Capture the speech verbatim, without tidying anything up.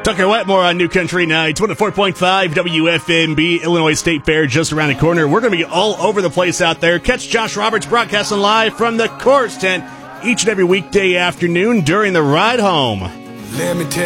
Tucker Wetmore on New Country Nights, one oh four point five W F M B, Illinois State Fair just around the corner. We're going to be all over the place out there. Catch Josh Roberts broadcasting live from the Coors Tent each and every weekday afternoon during the ride home. Let me tell